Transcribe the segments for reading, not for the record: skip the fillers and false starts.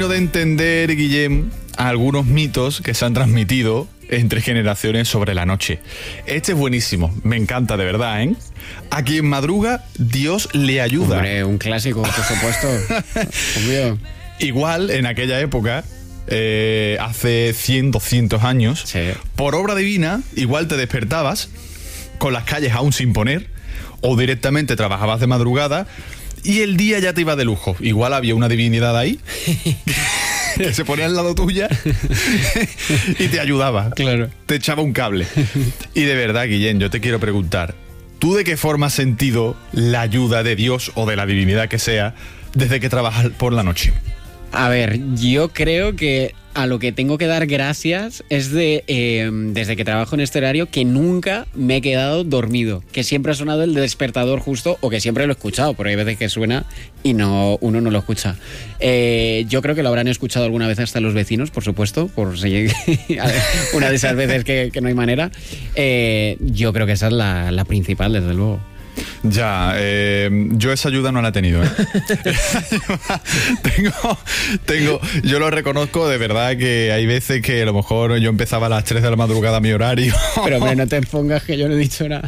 de entender, Guillem, algunos mitos que se han transmitido entre generaciones sobre la noche. Este es buenísimo, me encanta de verdad, ¿eh? A quien madruga, Dios le ayuda. Hombre, un clásico, por supuesto. Obvio. Igual, en aquella época, hace 100, 200 años, Sí. por obra divina, igual te despertabas con las calles aún sin poner, o directamente trabajabas de madrugada y el día ya te iba de lujo. Igual había una divinidad ahí que se ponía al lado tuya y te ayudaba. Claro. Te echaba un cable. Y de verdad, Guillem, yo te quiero preguntar, ¿tú de qué forma has sentido la ayuda de Dios o de la divinidad que sea desde que trabajas por la noche? A ver, yo creo que a lo que tengo que dar gracias es de, desde que trabajo en este horario, que nunca me he quedado dormido. Que siempre ha sonado el despertador justo, o que siempre lo he escuchado, porque hay veces que suena y uno no lo escucha. Yo creo que lo habrán escuchado alguna vez hasta los vecinos, por supuesto, por si una de esas veces que no hay manera. Yo creo que esa es la principal, desde luego. Ya, yo esa ayuda no la he tenido, ¿eh? Yo lo reconozco, de verdad que hay veces que a lo mejor yo empezaba a las 3 de la madrugada mi horario. Pero hombre, no te pongas que yo no he dicho nada.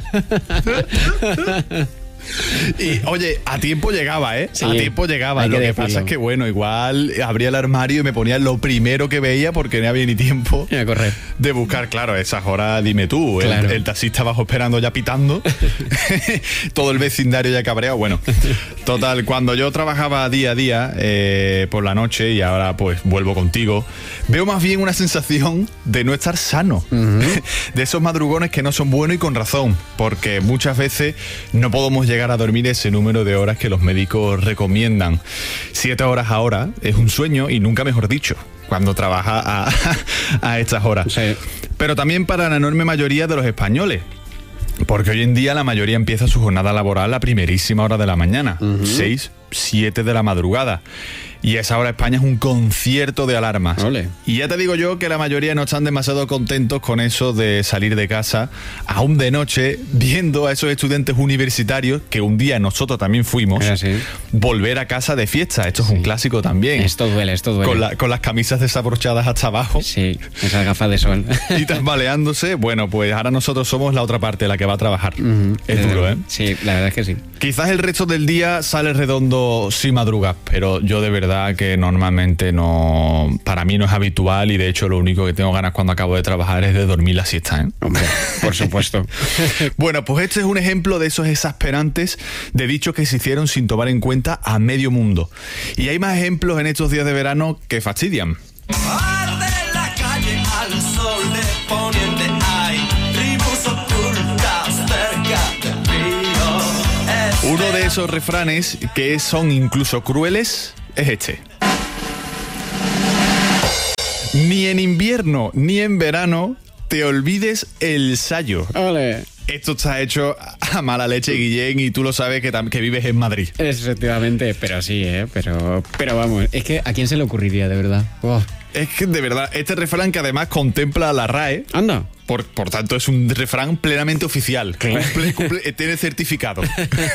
Y oye, a tiempo llegaba, ¿eh? Sí, a tiempo llegaba. Lo que decirlo. pasa es que, bueno, igual abría el armario y me ponía lo primero que veía porque no había ni tiempo A correr. de buscar. Claro, esas horas, dime tú, Claro. el taxista abajo esperando ya pitando, todo el vecindario ya cabreado. Bueno, total, cuando yo trabajaba día a día por la noche y ahora pues vuelvo contigo, veo más bien una sensación de no estar sano, de esos madrugones que no son buenos y con razón, porque muchas veces no podemos llegar a dormir ese número de horas que los médicos recomiendan. 7 horas ahora es un sueño y nunca mejor dicho, cuando trabaja a estas horas. Sí. Pero también para la enorme mayoría de los españoles. Porque hoy en día la mayoría empieza su jornada laboral a primerísima hora de la mañana, 6, 7 de la madrugada. Y a esa hora España es un concierto de alarmas. Ole. Y ya te digo yo que la mayoría no están demasiado contentos con eso de salir de casa, aún de noche, viendo a esos estudiantes universitarios, que un día nosotros también fuimos, Sí. volver a casa de fiesta. Esto es un clásico también. Esto duele. Con las camisas desabrochadas hasta abajo. Sí, esas gafas de sol. Y tambaleándose, bueno, pues ahora nosotros somos la otra parte, la que va a trabajar. Es duro, ¿eh? Sí, la verdad es que sí. Quizás el resto del día sale redondo si madrugas, pero yo de verdad que normalmente no, para mí no es habitual y de hecho lo único que tengo ganas cuando acabo de trabajar es de dormir la siesta, ¿eh? Hombre, por supuesto. Bueno, pues este es un ejemplo de esos exasperantes de dichos que se hicieron sin tomar en cuenta a medio mundo. Y hay más ejemplos en estos días de verano que fastidian. Arde la calle al sol de poniente, hay tribus ocultas cerca del río. Uno de esos refranes que son incluso crueles es este. Ni en invierno ni en verano te olvides el sayo. Ole. Esto está hecho a mala leche, Guillén, y tú lo sabes que vives en Madrid. Efectivamente, pero sí, pero vamos, es que ¿a quién se le ocurriría, de verdad? Oh. Es que de verdad, este refrán que además contempla la RAE, Anda. por tanto es un refrán plenamente oficial. Tiene certificado.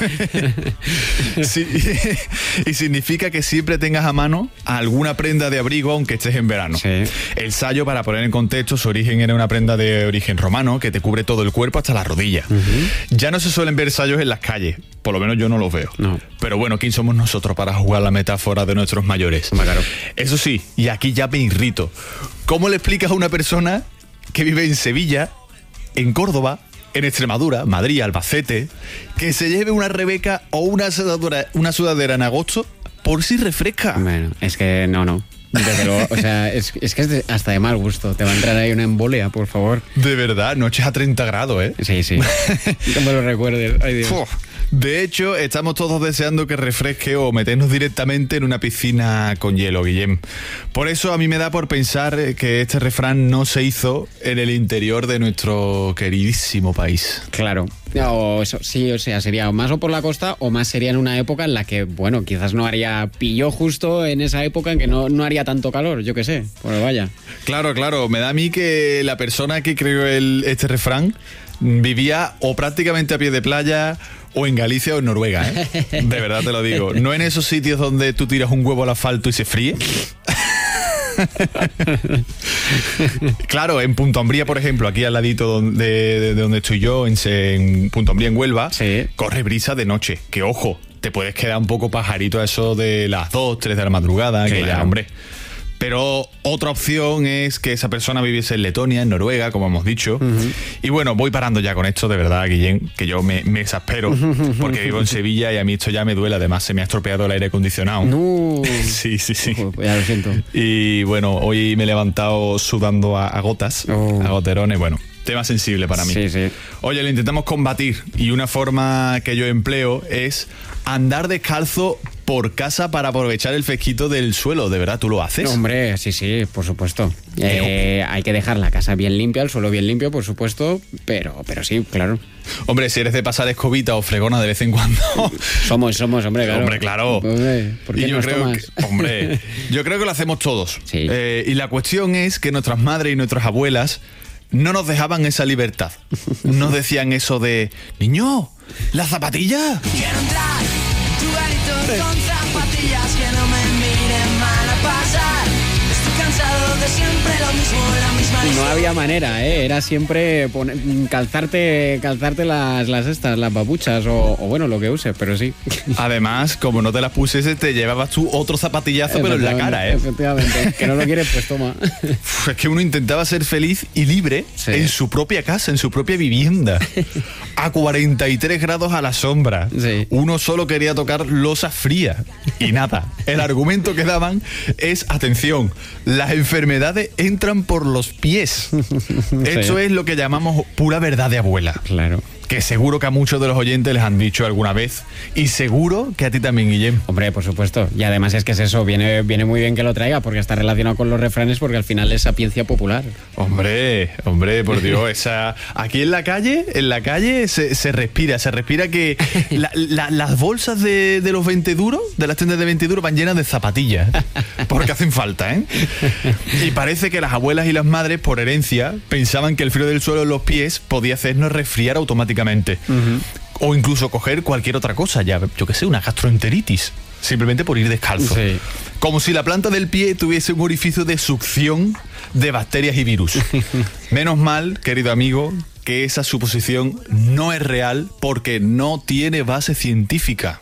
Sí, y significa que siempre tengas a mano alguna prenda de abrigo aunque estés en verano. Sí. El sayo, para poner en contexto, su origen era una prenda de origen romano que te cubre todo el cuerpo hasta las rodillas. Ya no se suelen ver sayos en las calles, por lo menos yo no los veo. No. Pero bueno, ¿quién somos nosotros para jugar la metáfora de nuestros mayores? Hombre, claro. Eso sí, y aquí ya me irrito. ¿Cómo le explicas a una persona que vive en Sevilla, en Córdoba, en Extremadura, Madrid, Albacete, que se lleve una Rebeca o una sudadera en agosto por si refresca? Bueno, es que no. Desde luego, o sea, es que es hasta de mal gusto. Te va a entrar ahí una embolia, por favor. De verdad, noches a 30 grados, ¿eh? Sí. No me lo recuerdes. Ay, Dios. Uf. De hecho, estamos todos deseando que refresque o meternos directamente en una piscina con hielo, Guillem. Por eso a mí me da por pensar que este refrán no se hizo en el interior de nuestro queridísimo país. Claro. O eso, sí, o sea, sería más o por la costa o más sería en una época en la que, bueno, quizás no haría, pilló justo en esa época en que no haría tanto calor, yo qué sé, pues vaya. Claro, me da a mí que la persona que creó este refrán vivía o prácticamente a pie de playa O en Galicia o en Noruega, ¿eh? De verdad te lo digo. No en esos sitios donde tú tiras un huevo al asfalto y se fríe. Claro, en Punto Umbría, por ejemplo, aquí al ladito de donde estoy yo, en Punto Umbría, en Huelva, Sí. corre brisa de noche. Que ojo, te puedes quedar un poco pajarito a eso de las 2, 3 de la madrugada, que ya, Claro. hombre. Pero otra opción es que esa persona viviese en Letonia, en Noruega, como hemos dicho. Y bueno, voy parando ya con esto, de verdad, Guillén, que yo me exaspero, porque vivo en Sevilla y a mí esto ya me duele. Además, se me ha estropeado el aire acondicionado. No. Sí, sí, sí. Pues ya lo siento. Y bueno, hoy me he levantado sudando a gotas, Oh. a goterones. Bueno, tema sensible para mí. Sí, sí. Oye, lo intentamos combatir y una forma que yo empleo es andar descalzo por casa para aprovechar el fresquito del suelo. ¿De verdad tú lo haces? Hombre, sí, por supuesto. Hay que dejar la casa bien limpia, el suelo bien limpio, por supuesto, pero sí, claro. Hombre, si eres de pasar escobita o fregona de vez en cuando. Somos, hombre, claro. Hombre, claro. Hombre, ¿por qué Y yo nos creo tomas? hombre, yo creo que lo hacemos todos. Sí. Y la cuestión es que nuestras madres y nuestras abuelas no nos dejaban esa libertad. Nos decían eso de, niño, ¿la zapatilla? Quiero entrar en tu garito con zapatillas que no me miren mal a pasar. Estoy cansado de siempre lo mismo, la misma No historia. había manera, ¿eh? Era siempre calzarte las babuchas o bueno, lo que uses, pero sí. Además, como no te las pusiese, te llevabas tú otro zapatillazo, pero en la cara, ¿eh? Efectivamente. Que no lo quieres, pues toma. Es que uno intentaba ser feliz y libre Sí. en su propia casa, en su propia vivienda. A 43 grados a la sombra. Sí. Uno solo quería tocar losa fría. Y nada, el argumento que daban es, atención, las enfermedades entran por los pies. Esto es lo que llamamos pura verdad de abuela. Claro. Que seguro que a muchos de los oyentes les han dicho alguna vez. Y seguro que a ti también, Guillem. Hombre, por supuesto. Y además es que es eso, viene muy bien que lo traiga porque está relacionado con los refranes porque al final es sapiencia popular. Hombre, por Dios, aquí en la calle se respira que las bolsas de los 20 duros, de las tiendas de 20 duros, van llenas de zapatillas, porque hacen falta, ¿eh? Y parece que las abuelas y las madres, por herencia, pensaban que el frío del suelo en los pies podía hacernos resfriar automáticamente. O incluso coger cualquier otra cosa, ya, yo que sé, una gastroenteritis, simplemente por ir descalzo. Sí. Como si la planta del pie tuviese un orificio de succión de bacterias y virus. Menos mal, querido amigo, que esa suposición no es real porque no tiene base científica.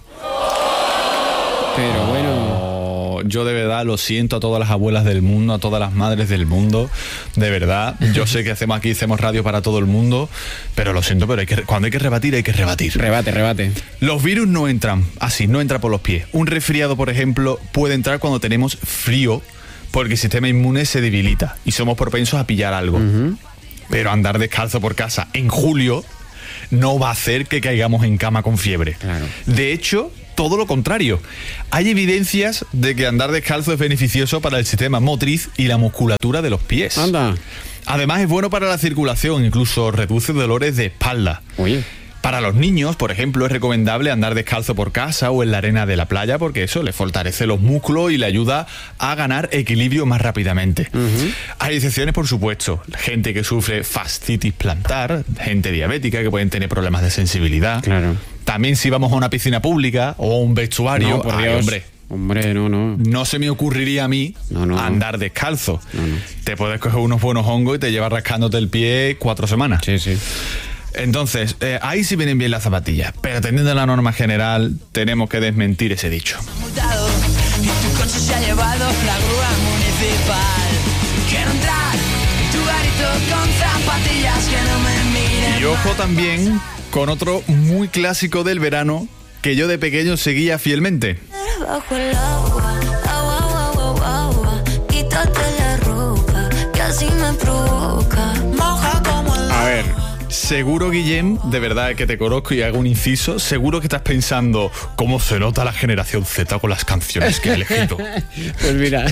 Pero bueno. Yo de verdad lo siento a todas las abuelas del mundo, a todas las madres del mundo, de verdad. Yo sé que hacemos radio para todo el mundo, pero lo siento, pero cuando hay que rebatir, hay que rebatir. Rebate. Los virus no entran así, no entran por los pies. Un resfriado, por ejemplo, puede entrar cuando tenemos frío, porque el sistema inmune se debilita y somos propensos a pillar algo. Pero andar descalzo por casa en julio no va a hacer que caigamos en cama con fiebre. Claro. De hecho, todo lo contrario. Hay evidencias de que andar descalzo es beneficioso para el sistema motriz y la musculatura de los pies. Anda. Además, es bueno para la circulación, incluso reduce dolores de espalda. Oye. Para los niños, por ejemplo, es recomendable andar descalzo por casa o en la arena de la playa porque eso le fortalece los músculos y le ayuda a ganar equilibrio más rápidamente. Hay excepciones, por supuesto. Gente que sufre fascitis plantar, gente diabética que pueden tener problemas de sensibilidad. Claro. También si vamos a una piscina pública o a un vestuario, No, por ay, Dios. hombre, no. no se me ocurriría a mí No. andar descalzo. Te puedes coger unos buenos hongos y te llevas rascándote el pie 4 semanas. Sí. Entonces, ahí sí vienen bien las zapatillas, pero teniendo la norma general, tenemos que desmentir ese dicho. Multado, y tu coche se ha llevado la grúa municipal. Quiero entrar en tu garito con zapatillas que no me miren. Y ojo también con otro muy clásico del verano que yo de pequeño seguía fielmente. Bajo el agua, agua, quítate la ropa, que así me provoca. Moja como el A ver. Seguro, Guillem, de verdad que te conozco y hago un inciso, seguro que estás pensando cómo se nota la generación Z con las canciones que ha elegido. Pues mira.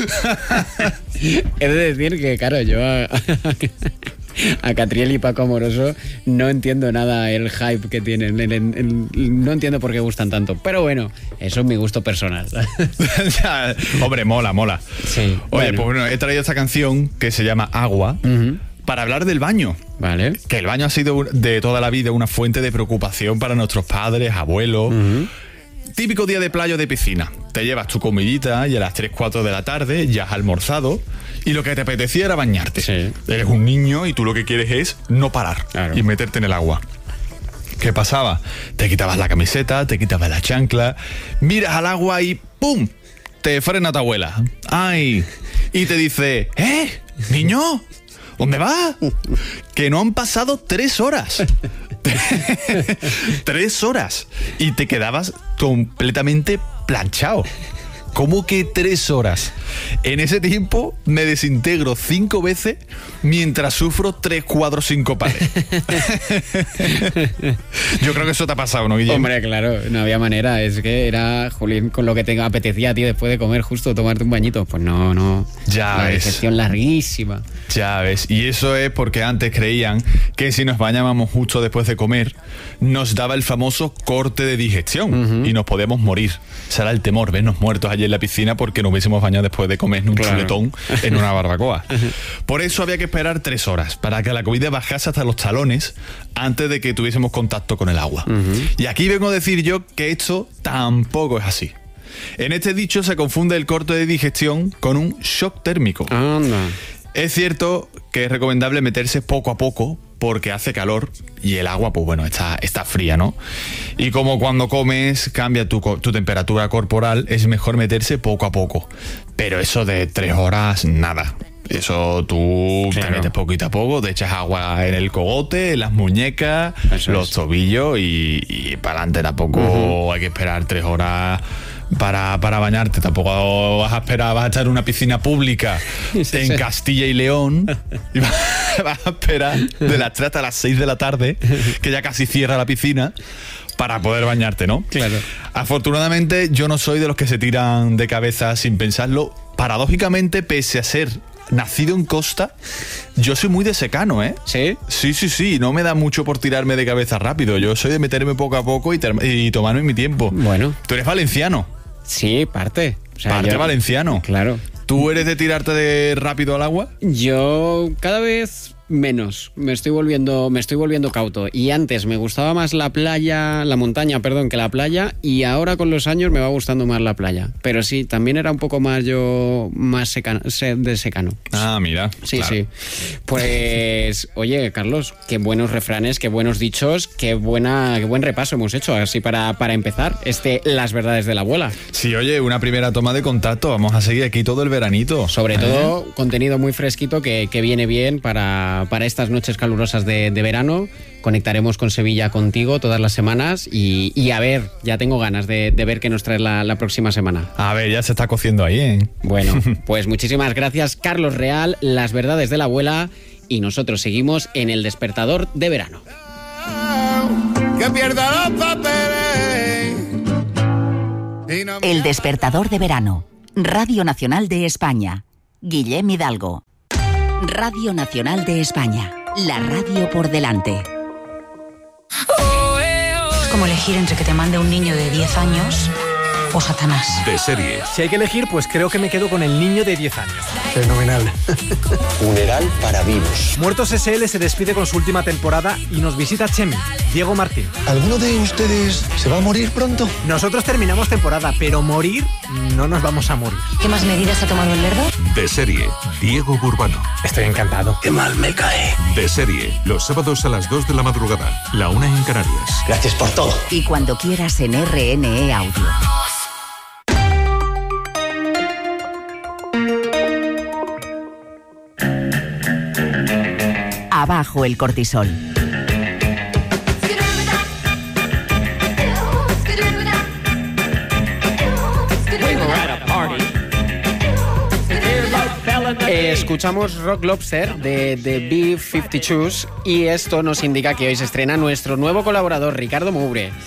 He de decir que, claro, yo a Catriel y Paco Amoroso no entiendo nada el hype que tienen. No entiendo por qué gustan tanto. Pero bueno, eso es mi gusto personal. Hombre, mola. Sí, Oye, bueno. pues bueno, he traído esta canción que se llama Agua. para hablar del baño. Vale. Que el baño ha sido de toda la vida una fuente de preocupación para nuestros padres, abuelos. Típico día de playa o de piscina. Te llevas tu comidita y a las 3, 4 de la tarde ya has almorzado y lo que te apetecía era bañarte. Sí. Eres un niño y tú lo que quieres es no parar y meterte en el agua. ¿Qué pasaba? Te quitabas la camiseta, te quitabas la chancla, miras al agua y ¡pum! Te frena tu abuela. ¡Ay! Y te dice, niño, ¿dónde vas? Que no han pasado 3 horas. 3 horas. Y te quedabas completamente planchado. ¿Cómo que 3 horas? En ese tiempo me desintegro 5 veces mientras sufro 3, 4, 5 pares. Yo creo que eso te ha pasado, ¿no, Guillermo? Hombre, claro, no había manera. Es que era, Julián, con lo que te apetecía a ti después de comer, justo tomarte un bañito. Pues no. Ya la ves. digestión larguísima. Ya ves, y eso es porque antes creían que si nos bañábamos justo después de comer, nos daba el famoso corte de digestión y nos podíamos morir. Será el temor, vernos muertos allí en la piscina porque nos hubiésemos bañado después de comer un chuletón en una barbacoa. Por eso había que esperar 3 horas para que la comida bajase hasta los talones antes de que tuviésemos contacto con el agua. Y aquí vengo a decir yo que esto tampoco es así. En este dicho se confunde el corte de digestión con un shock térmico. Anda. Es cierto que es recomendable meterse poco a poco porque hace calor y el agua, pues bueno, está fría, ¿no? Y como cuando comes cambia tu temperatura corporal, es mejor meterse poco a poco. Pero eso de 3 horas, nada. Eso tú te metes poquito a poco, te echas agua en el cogote, en las muñecas, los tobillos y para adelante. Tampoco hay que esperar 3 horas para bañarte. Tampoco vas a esperar, vas a estar en una piscina pública en Castilla y León y vas a esperar de las 3 hasta las 6 de la tarde, que ya casi cierra la piscina, para poder bañarte, ¿no? Claro. Afortunadamente yo no soy de los que se tiran de cabeza sin pensarlo. Paradójicamente, pese a ser nacido en costa, yo soy muy de secano, ¿eh? ¿Sí? Sí, no me da mucho por tirarme de cabeza rápido. Yo soy de meterme poco a poco y tomarme mi tiempo. Bueno. Tú eres valenciano. Sí, parte. O sea, Parte valenciano. Claro. ¿Tú eres de tirarte de rápido al agua? Yo cada vez menos. Me estoy volviendo cauto. Y antes me gustaba más la montaña, que la playa. Y ahora con los años me va gustando más la playa. Pero sí, también era un poco más de secano. Ah, mira. Sí, claro. sí. Pues, oye, Carlos, qué buenos refranes, qué buenos dichos, qué buen repaso hemos hecho, así para empezar, Las verdades de la abuela. Sí, oye, una primera toma de contacto. Vamos a seguir aquí todo el veranito. Sobre todo, contenido muy fresquito que viene bien para estas noches calurosas de verano. Conectaremos con Sevilla contigo todas las semanas y a ver, ya tengo ganas de ver qué nos trae la próxima semana. A ver, ya se está cociendo ahí, ¿eh? Bueno, pues muchísimas gracias, Carlos Real, Las verdades de la abuela, y nosotros seguimos en El Despertador de Verano. Que pierda los papeles. El Despertador de Verano. Radio Nacional de España. Guillem Hidalgo. Radio Nacional de España. La radio por delante. Es como elegir entre que te mande un niño de 10 años o Satanás. De serie. Si hay que elegir, pues creo que me quedo con el niño de 10 años. Fenomenal. Funeral para vivos. Muertos S.L. se despide con su última temporada y nos visita Chemi, Diego Martín. ¿Alguno de ustedes se va a morir pronto? Nosotros terminamos temporada, pero morir no nos vamos a morir. ¿Qué más medidas ha tomado el Lerdo? De serie. Diego Burbano. Estoy encantado. Qué mal me cae. De serie. Los sábados a las 2 de la madrugada. La 1 en Canarias. Gracias por todo. Y cuando quieras en RNE Audio. Abajo el cortisol. Escuchamos Rock Lobster de B-52s y esto nos indica que hoy se estrena nuestro nuevo colaborador, Ricardo Moure.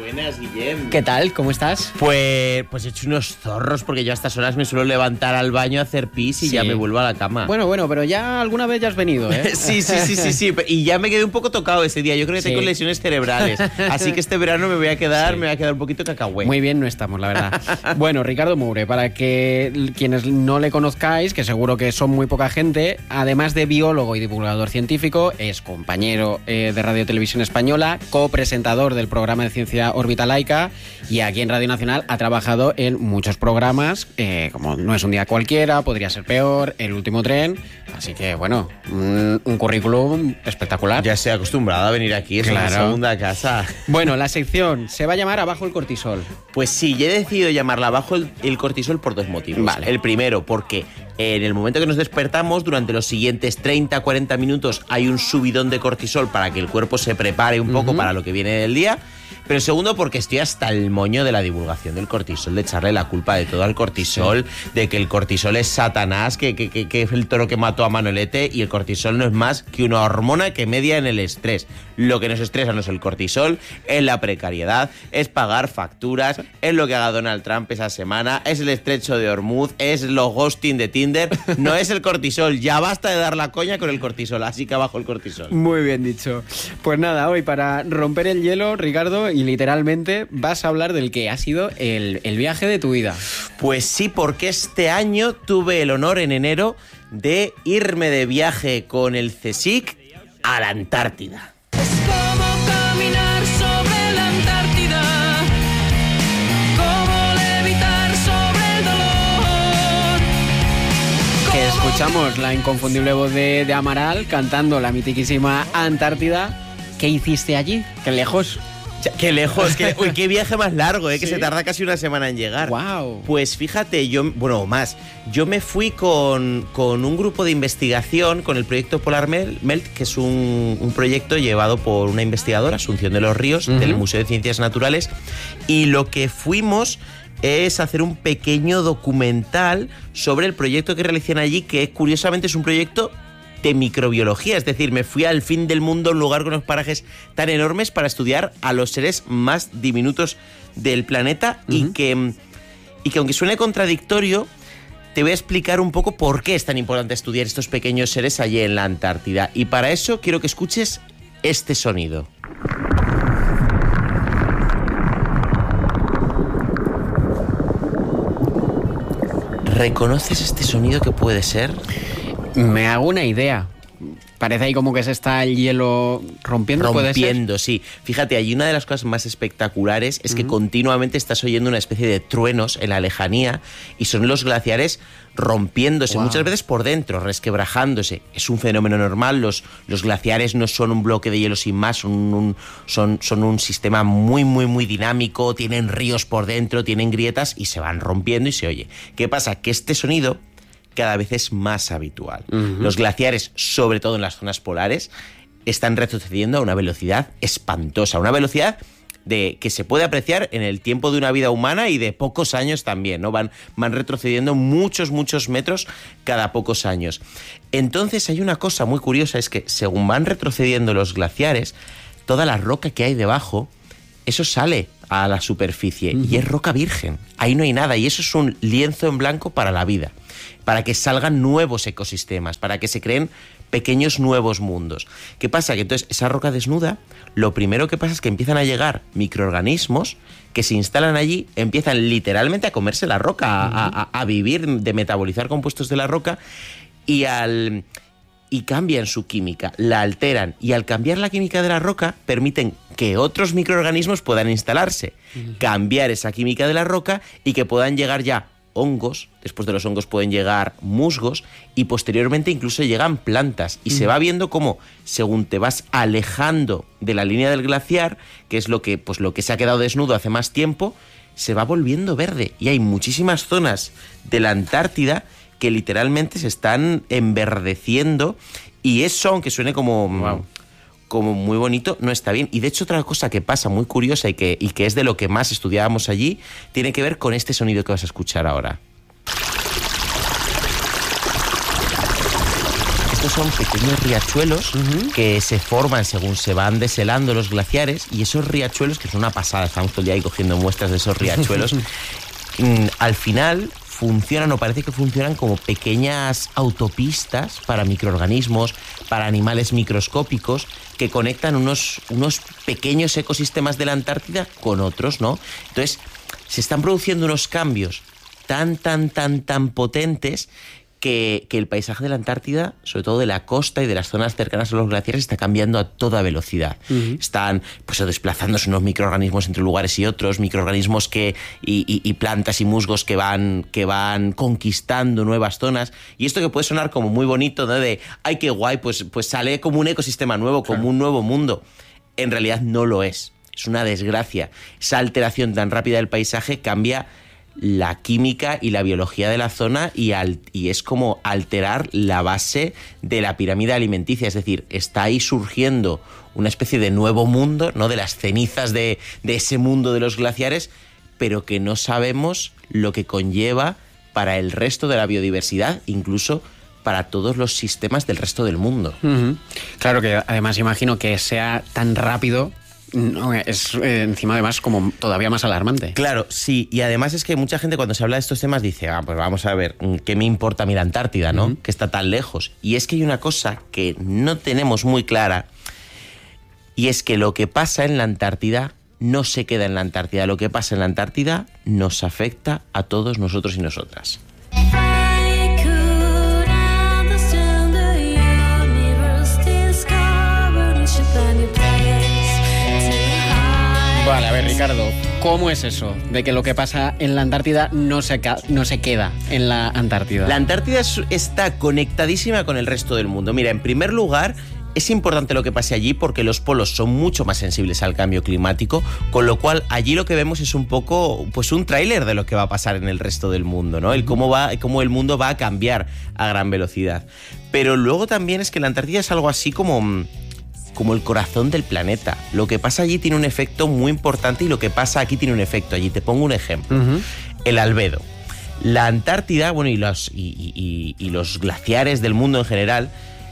Buenas, Guillem. ¿Qué tal? ¿Cómo estás? Pues he hecho unos zorros porque yo a estas horas me suelo levantar al baño a hacer pis y ya me vuelvo a la cama. Bueno, pero ya alguna vez ya has venido, ¿eh? Sí. Y ya me quedé un poco tocado ese día. Yo creo que tengo lesiones cerebrales. Así que este verano me voy a quedar un poquito cacahué. Muy bien no estamos, la verdad. Bueno, Ricardo Moure, para que quienes no le conozcáis, que seguro que son muy poca gente, además de biólogo y divulgador científico, es compañero de Radio Televisión Española, copresentador del programa de ciencia Órbita Laica, y aquí en Radio Nacional ha trabajado en muchos programas, como No es un día cualquiera, Podría ser peor, El último tren. Así que, bueno, un currículum espectacular. Ya estoy acostumbrado a venir aquí, es una segunda casa. Bueno, la sección se va a llamar Abajo el cortisol. Pues sí, yo he decidido llamarla Abajo el cortisol por dos motivos. Vale. El primero, porque en el momento que nos despertamos, durante los siguientes 30-40 minutos hay un subidón de cortisol para que el cuerpo se prepare un poco para lo que viene del día. Pero segundo, porque estoy hasta el moño de la divulgación del cortisol, de echarle la culpa de todo al cortisol, de que el cortisol es Satanás, que es el toro que mató a Manolete, y el cortisol no es más que una hormona que media en el estrés. Lo que nos estresa no es el cortisol, es la precariedad, es pagar facturas, es lo que haga Donald Trump esa semana, es el estrecho de Hormuz, es los ghosting de Tinder, no es el cortisol. Ya basta de dar la coña con el cortisol, así que abajo el cortisol. Muy bien dicho. Pues nada, hoy para romper el hielo, Ricardo, y literalmente vas a hablar del que ha sido el viaje de tu vida. Pues sí, porque este año tuve el honor en enero de irme de viaje con el CSIC a la Antártida. Es como caminar sobre la Antártida, como levitar sobre el dolor. Que escuchamos la inconfundible voz de Amaral cantando la mitiquísima Antártida. ¿Qué hiciste allí? ¿Qué lejos? Qué lejos, uy, qué viaje más largo, que se tarda casi una semana en llegar. Wow. Pues fíjate, yo me fui con un grupo de investigación, con el proyecto Polar Melt, que es un proyecto llevado por una investigadora, Asunción de los Ríos, del Museo de Ciencias Naturales, y lo que fuimos es hacer un pequeño documental sobre el proyecto que realizan allí, que curiosamente es un proyecto de microbiología, es decir, me fui al fin del mundo, un lugar con unos parajes tan enormes para estudiar a los seres más diminutos del planeta y que aunque suene contradictorio, te voy a explicar un poco por qué es tan importante estudiar estos pequeños seres allí en la Antártida. Y para eso quiero que escuches este sonido. ¿Reconoces este sonido que puede ser? Me hago una idea. Parece ahí como que se está el hielo rompiendo, ¿puede ser? Sí. Fíjate, allí una de las cosas más espectaculares es que continuamente estás oyendo una especie de truenos en la lejanía y son los glaciares rompiéndose, muchas veces por dentro, resquebrajándose. Es un fenómeno normal, los glaciares no son un bloque de hielo sin más, son un sistema muy, muy, muy dinámico, tienen ríos por dentro, tienen grietas y se van rompiendo y se oye. ¿Qué pasa? Que este sonido cada vez es más habitual. Los glaciares, sobre todo en las zonas polares, están retrocediendo a una velocidad espantosa, una velocidad que se puede apreciar en el tiempo de una vida humana y de pocos años también, ¿no? Van retrocediendo muchos metros cada pocos años. Entonces hay una cosa muy curiosa, es que según van retrocediendo los glaciares, toda la roca que hay debajo, eso sale a la superficie y es roca virgen. Ahí no hay nada y eso es un lienzo en blanco para la vida, para que salgan nuevos ecosistemas, para que se creen pequeños nuevos mundos. ¿Qué pasa? Que entonces esa roca desnuda, lo primero que pasa es que empiezan a llegar microorganismos que se instalan allí, empiezan literalmente a comerse la roca, a vivir, de metabolizar compuestos de la roca y cambian su química, la alteran, y al cambiar la química de la roca permiten que otros microorganismos puedan instalarse, cambiar esa química de la roca y que puedan llegar ya hongos, después de los hongos pueden llegar musgos y posteriormente incluso llegan plantas y se va viendo cómo según te vas alejando de la línea del glaciar, que es lo que se ha quedado desnudo hace más tiempo, se va volviendo verde y hay muchísimas zonas de la Antártida que literalmente se están enverdeciendo y eso, aunque suene como muy bonito, no está bien. Y de hecho otra cosa que pasa muy curiosa y que es de lo que más estudiábamos allí, tiene que ver con este sonido que vas a escuchar ahora. estos son pequeños riachuelos que se forman según se van deshelando los glaciares, y esos riachuelos, que son una pasada, estamos todo el día ahí cogiendo muestras de esos riachuelos, al final funcionan, o parece que funcionan, como pequeñas autopistas para microorganismos, para animales microscópicos, que conectan unos pequeños ecosistemas de la Antártida con otros, ¿no? Entonces, se están produciendo unos cambios tan potentes que el paisaje de la Antártida, sobre todo de la costa y de las zonas cercanas a los glaciares, está cambiando a toda velocidad. Están pues desplazándose unos microorganismos entre lugares y otros, microorganismos y plantas y musgos que van conquistando nuevas zonas. Y esto que puede sonar como muy bonito, ¿no? De ¡ay, qué guay! Pues sale como un ecosistema nuevo, como un nuevo mundo. En realidad no lo es. Es una desgracia. Esa alteración tan rápida del paisaje cambia la química y la biología de la zona y es como alterar la base de la pirámide alimenticia. Es decir, está ahí surgiendo una especie de nuevo mundo, ¿no? De las cenizas de ese mundo de los glaciares, pero que no sabemos lo que conlleva para el resto de la biodiversidad, incluso para todos los sistemas del resto del mundo. Claro que además imagino que sea tan rápido. No, es encima además como todavía más alarmante. Claro, sí, y además es que mucha gente cuando se habla de estos temas dice, pues vamos a ver, ¿qué me importa a mí la Antártida, no? Que está tan lejos. Y es que hay una cosa que no tenemos muy clara, y es que lo que pasa en la Antártida no se queda en la Antártida. Lo que pasa en la Antártida nos afecta a todos nosotros y nosotras. Vale, a ver, Ricardo, ¿cómo es eso de que lo que pasa en la Antártida no se queda en la Antártida? La Antártida está conectadísima con el resto del mundo. Mira, en primer lugar, es importante lo que pase allí porque los polos son mucho más sensibles al cambio climático, con lo cual allí lo que vemos es un poco pues un tráiler de lo que va a pasar en el resto del mundo, ¿no? Cómo el mundo va a cambiar a gran velocidad. Pero luego también es que la Antártida es algo así como el corazón del planeta. Lo que pasa allí tiene un efecto muy importante y lo que pasa aquí tiene un efecto allí. Te pongo un ejemplo. El albedo. La Antártida, bueno, y los glaciares del mundo en general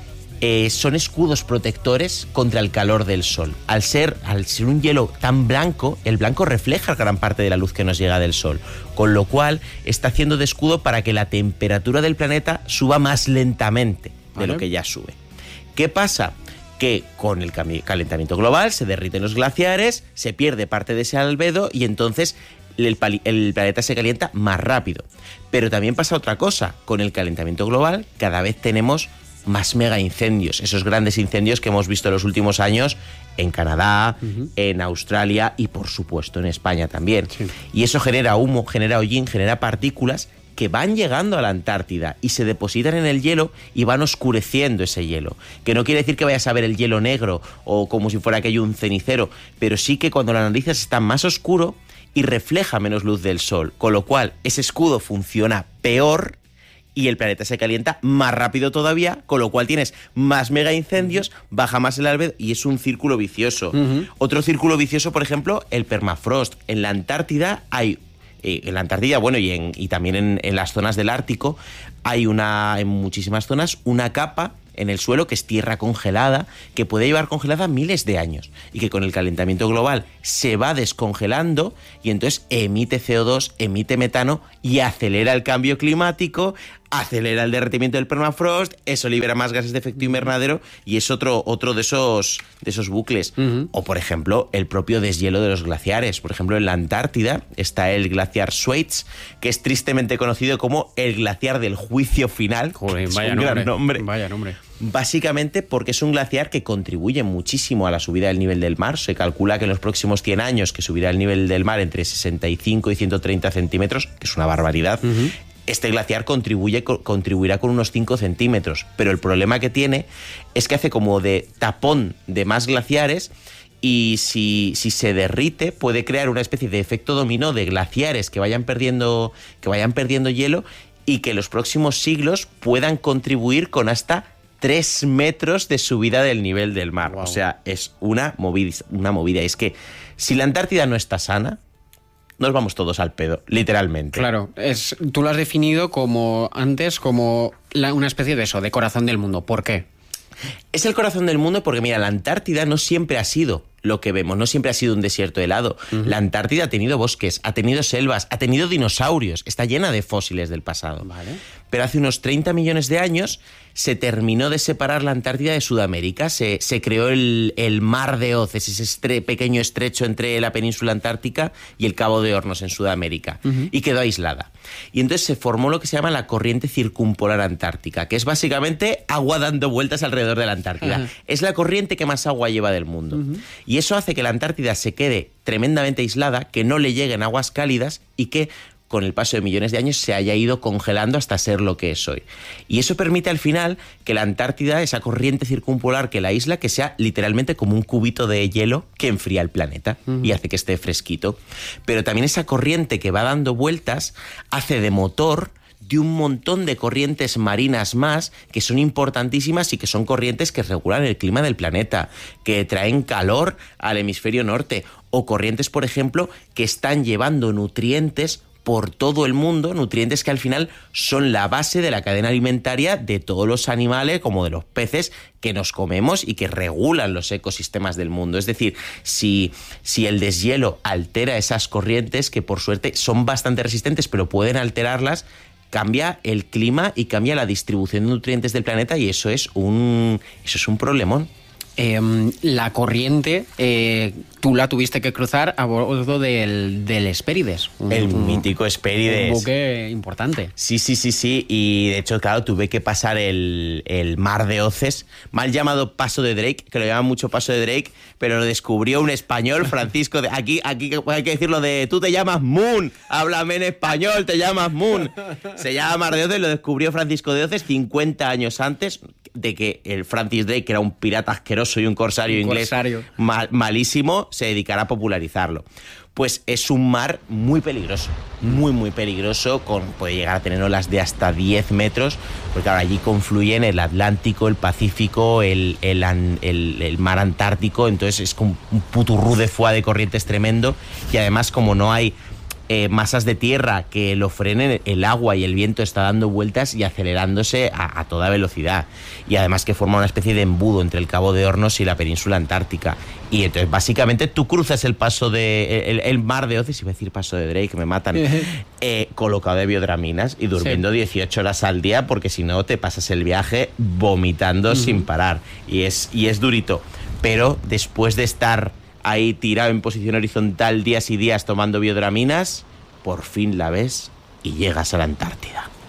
son escudos protectores contra el calor del sol. Al ser un hielo tan blanco, el blanco refleja gran parte de la luz que nos llega del sol, con lo cual está haciendo de escudo para que la temperatura del planeta suba más lentamente de lo que ya sube. ¿Qué pasa? Que con el calentamiento global se derriten los glaciares, se pierde parte de ese albedo y entonces el planeta se calienta más rápido. Pero también pasa otra cosa, con el calentamiento global cada vez tenemos más mega incendios, esos grandes incendios que hemos visto en los últimos años en Canadá, en Australia y por supuesto en España también. Sí. Y eso genera humo, genera hollín, genera partículas que van llegando a la Antártida y se depositan en el hielo y van oscureciendo ese hielo. Que no quiere decir que vayas a ver el hielo negro o como si fuera aquello un cenicero, pero sí que cuando lo analizas está más oscuro y refleja menos luz del sol, con lo cual ese escudo funciona peor y el planeta se calienta más rápido todavía, con lo cual tienes más mega incendios, baja más el albedo y es un círculo vicioso. Otro círculo vicioso, por ejemplo, el permafrost. En la Antártida hay en la Antártida, bueno, y también en las zonas del Ártico, hay en muchísimas zonas una capa en el suelo que es tierra congelada, que puede llevar congelada miles de años y que con el calentamiento global se va descongelando y entonces emite CO2, emite metano y acelera el cambio climático, acelera el derretimiento del permafrost, eso libera más gases de efecto invernadero y es otro de esos bucles. O, por ejemplo, el propio deshielo de los glaciares. Por ejemplo, en la Antártida está el glaciar Schweitz, que es tristemente conocido como el glaciar del juicio final. Joder, es un gran nombre. Vaya nombre. Básicamente porque es un glaciar que contribuye muchísimo a la subida del nivel del mar. Se calcula que en los próximos 100 años que subirá el nivel del mar entre 65 y 130 centímetros, que es una barbaridad. Este glaciar contribuirá con unos 5 centímetros, pero el problema que tiene es que hace como de tapón de más glaciares y si se derrite puede crear una especie de efecto dominó de glaciares que vayan perdiendo hielo y que en los próximos siglos puedan contribuir con hasta 3 metros de subida del nivel del mar. Wow. O sea, es una movida. Es que si la Antártida no está sana, nos vamos todos al pedo, literalmente. Claro, tú lo has definido como una especie de eso, de corazón del mundo. ¿Por qué? Es el corazón del mundo porque, mira, la Antártida no siempre ha sido lo que vemos, no siempre ha sido un desierto helado. La Antártida ha tenido bosques, ha tenido selvas, ha tenido dinosaurios, está llena de fósiles del pasado. Vale. Pero hace unos 30 millones de años se terminó de separar la Antártida de Sudamérica, se creó el Mar de Oz, ese pequeño estrecho entre la península antártica y el Cabo de Hornos en Sudamérica, y quedó aislada. Y entonces se formó lo que se llama la corriente circumpolar antártica, que es básicamente agua dando vueltas alrededor de la Antártida. Es la corriente que más agua lleva del mundo. Y eso hace que la Antártida se quede tremendamente aislada, que no le lleguen aguas cálidas y que con el paso de millones de años se haya ido congelando hasta ser lo que es hoy. Y eso permite al final que la Antártida, esa corriente circumpolar que la isla, que sea literalmente como un cubito de hielo que enfría el planeta y hace que esté fresquito. Pero también esa corriente que va dando vueltas hace de motor de un montón de corrientes marinas más que son importantísimas y que son corrientes que regulan el clima del planeta, que traen calor al hemisferio norte, o corrientes, por ejemplo, que están llevando nutrientes por todo el mundo, nutrientes que al final son la base de la cadena alimentaria de todos los animales, como de los peces que nos comemos y que regulan los ecosistemas del mundo. Es decir, si el deshielo altera esas corrientes, que por suerte son bastante resistentes, pero pueden alterarlas, cambia el clima y cambia la distribución de nutrientes del planeta, y eso es un problemón. La corriente, tú la tuviste que cruzar a bordo del Hespérides. El mítico Hespérides. Un buque importante. Sí. Y de hecho, claro, tuve que pasar el Mar de Oces, mal llamado Paso de Drake, que lo llaman mucho Paso de Drake, pero lo descubrió un español, Francisco de... Aquí hay que decirlo de... Tú te llamas Moon, háblame en español, te llamas Moon. Se llama Mar de Oces, lo descubrió Francisco de Oces 50 años antes de que el Francis Drake, que era un pirata asqueroso y un corsario inglés malísimo, se dedicara a popularizarlo. Pues es un mar muy peligroso, muy peligroso, puede llegar a tener olas de hasta 10 metros, porque ahora allí confluyen el Atlántico, el Pacífico, el mar Antártico, entonces es como un puturrú de fuá de corrientes tremendo, y además, como no hay masas de tierra que lo frenen, el agua y el viento está dando vueltas y acelerándose a toda velocidad, y además que forma una especie de embudo entre el Cabo de Hornos y la península antártica. Y entonces básicamente tú cruzas el paso de el Mar de Oces, iba a decir Paso de Drake, me matan, colocado de biodraminas y durmiendo 18 horas al día, porque si no te pasas el viaje vomitando sin parar, y es durito. Pero después de estar ahí tirado en posición horizontal días y días tomando biodraminas, por fin la ves y llegas a la Antártida.